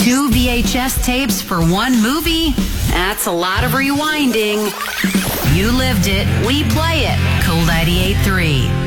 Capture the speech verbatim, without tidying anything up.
Two V H S tapes for one movie? That's a lot of rewinding. You lived it. We play it. Cool ninety-eight point three.